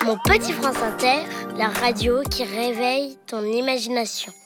Mon petit France Inter, la radio qui réveille ton imagination.